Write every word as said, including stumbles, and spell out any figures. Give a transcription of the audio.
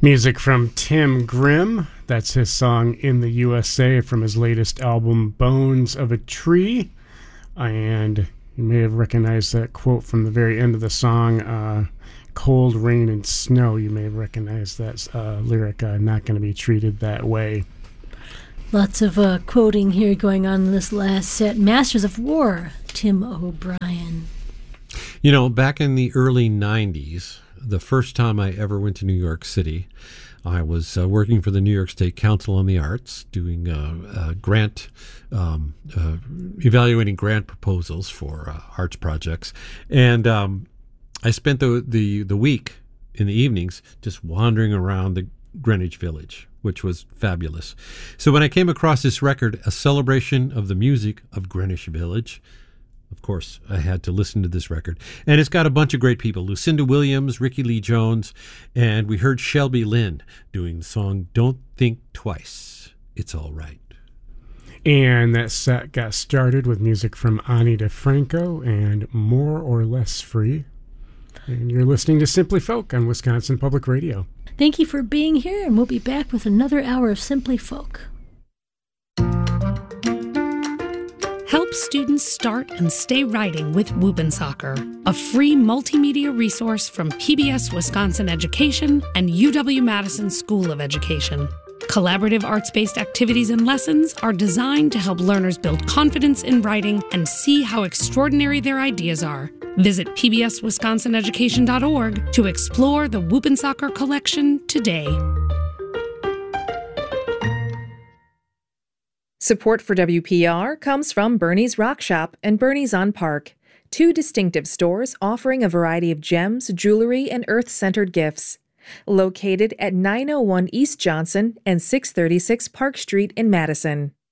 Music from Tim Grimm. That's his song In the U S A from his latest album, Bones of a Tree. And you may have recognized that quote from the very end of the song, uh, Cold Rain and Snow. You may have recognized that uh, lyric, uh, Not Going to Be Treated That Way. Lots of uh, quoting here going on in this last set. Masters of War, Tim O'Brien. You know, back in the early nineties, the first time I ever went to New York City, I was uh, working for the New York State Council on the Arts, doing uh, uh, grant, um, uh, evaluating grant proposals for uh, arts projects. And um, I spent the, the, the week in the evenings just wandering around the Greenwich Village, which was fabulous. So when I came across this record, A Celebration of the Music of Greenwich Village, of course, I had to listen to this record. And it's got a bunch of great people. Lucinda Williams, Ricky Lee Jones, and we heard Shelby Lynne doing the song Don't Think Twice, It's All Right. And that set got started with music from Ani DeFranco and More or Less Free. And you're listening to Simply Folk on Wisconsin Public Radio. Thank you for being here, and we'll be back with another hour of Simply Folk. Help students start and stay writing with Wubensoccer, a free multimedia resource from P B S Wisconsin Education and U W-Madison School of Education. Collaborative arts-based activities and lessons are designed to help learners build confidence in writing and see how extraordinary their ideas are. Visit P B S Wisconsin Education dot org to explore the Wubensoccer collection today. Support for W P R comes from Bernie's Rock Shop and Bernie's on Park, two distinctive stores offering a variety of gems, jewelry, and earth-centered gifts. Located at nine oh one East Johnson and six thirty-six Park Street in Madison.